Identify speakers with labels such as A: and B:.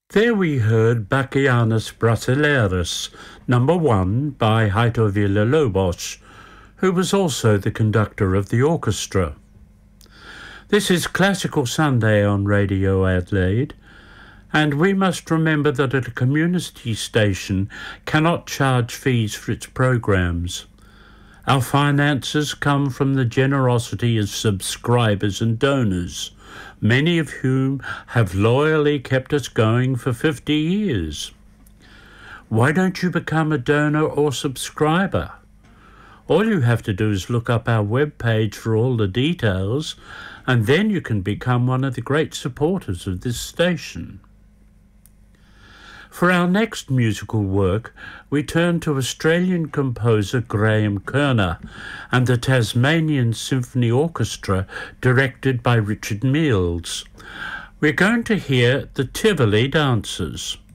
A: There we heard Bachianas Brasileiras, number 1 by Heitor Villa-Lobos, who was also the conductor of the orchestra. This is Classical Sunday on Radio Adelaide, and we must remember that a community station cannot charge fees for its programs. Our finances come from the generosity of subscribers and donors, many of whom have loyally kept us going for 50 years. Why don't you become a donor or subscriber? All you have to do is look up our webpage for all the details, and then you can become one of the great supporters of this station. For our next musical work, we turn to Australian composer Graham Kerner and the Tasmanian Symphony Orchestra, directed by Richard Mills. We're going to hear the Tivoli Dancers.